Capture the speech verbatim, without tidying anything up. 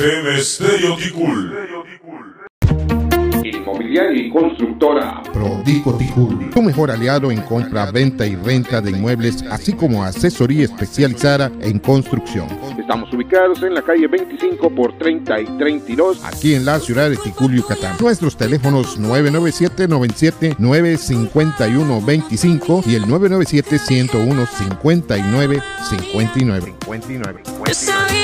M Stereo Ticul. Inmobiliaria y constructora Prodico Ticul, tu mejor aliado en compra, venta y renta de inmuebles, así como asesoría especializada en construcción. Estamos ubicados en la calle veinticinco por treinta y treinta y dos, aquí en la ciudad de Ticul, Yucatán. Nuestros teléfonos nueve nueve siete, noventa y siete, nueve cinco uno, veinticinco y el nueve nueve siete, ciento uno, cincuenta y nueve cincuenta y nueve.